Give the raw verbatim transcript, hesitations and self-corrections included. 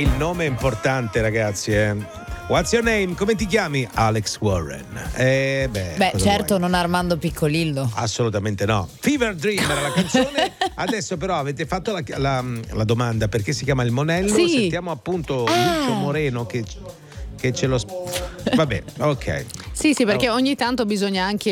il nome è importante, ragazzi, eh. What's your name? Come ti chiami? Alex Warren. Eh, beh, Beh, certo, vuoi? non Armando Piccolillo. Assolutamente no. Fever Dream era la canzone. Adesso però avete fatto la, la, la domanda perché si chiama Il Monello. Sì. Sentiamo appunto Ah. Lucio Moreno che, che ce lo... Vabbè, ok. Sì, sì, perché ogni tanto bisogna anche